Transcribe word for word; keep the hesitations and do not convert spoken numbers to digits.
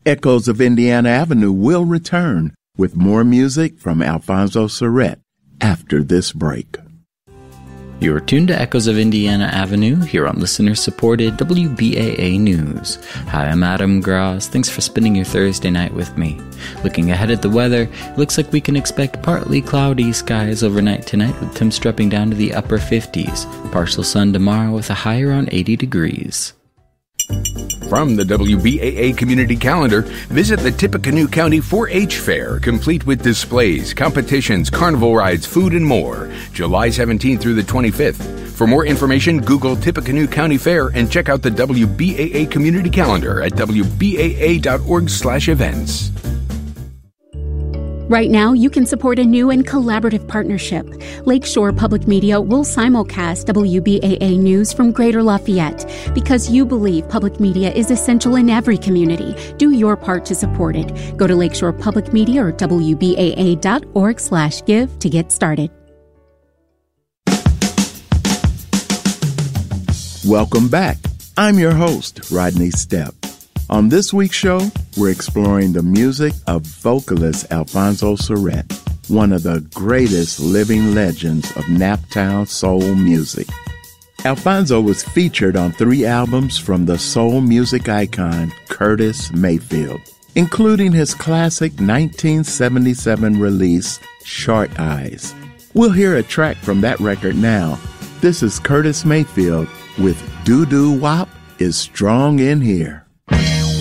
Echoes of Indiana Avenue will return with more music from Alfonso Surrett after this break. You're tuned to Echoes of Indiana Avenue here on listener-supported W B A A News. Hi, I'm Adam Gross. Thanks for spending your Thursday night with me. Looking ahead at the weather, it looks like we can expect partly cloudy skies overnight tonight with temps dropping down to the upper fifties. Partial sun tomorrow with a high around eighty degrees. From the W B A A Community Calendar, visit the Tippecanoe County four H Fair, complete with displays, competitions, carnival rides, food, and more, July seventeenth through the twenty-fifth. For more information, Google Tippecanoe County Fair and check out the W B A A Community Calendar at w b a a dot org slash events. Right now, you can support a new and collaborative partnership. Lakeshore Public Media will simulcast W B A A News from Greater Lafayette because you believe public media is essential in every community. Do your part to support it. Go to Lakeshore Public Media or w b a a dot org slash give to get started. Welcome back. I'm your host, Rodney Stepp. On this week's show, we're exploring the music of vocalist Alfonso Surrett, one of the greatest living legends of Naptown soul music. Alfonso was featured on three albums from the soul music icon Curtis Mayfield, including his classic nineteen seventy-seven release, Short Eyes. We'll hear a track from that record now. This is Curtis Mayfield with Doo Doo Wop is Strong in Here.